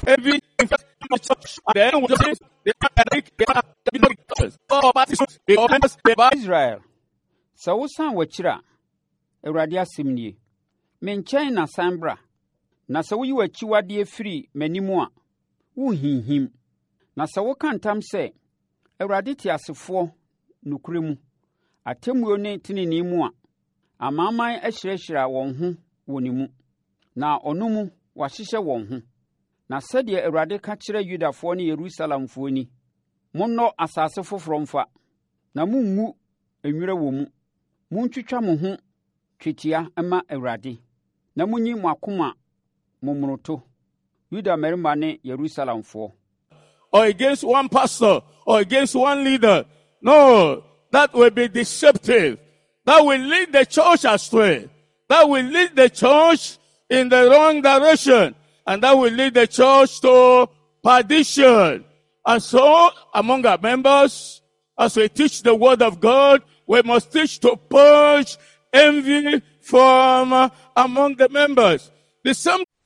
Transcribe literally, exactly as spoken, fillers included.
Every church, then we just Israel, sɛ wosan w'akyiri a, Awurade asɛm nie, me nkyɛn na san bra, na sɛ woyi w'akyiwadeɛ firi m'anim a, wonhinhim. Na sɛ woka ntam sɛ, Awurade te asefoɔ nokorɛ mu, atemmuo ne tenenee mu a, amanaman ahyirahyira wɔn ho wɔ ne mu, na ɔno mu wɔahyehyɛ wɔn ho. Na sɛdeɛ Awurade ka kyerɛ Yudafoɔ ne Yerusalemfoɔ ni, monnɔ asase foforɔ mfa, na munngu enwerɛ wɔ mu. Muntwitwa mo ho twetia mma Awurade, na munyi mo akoma mmomoroto, Yuda mmarima ne Yerusalemfoɔ. Or against one pastor, or against one leader. No, that will be deceptive. That will lead the church astray. That will lead the church in the wrong direction. And that will lead the church to perdition. And so, among our members, as we teach the word of God, we must teach to purge envy from uh, among the members. The same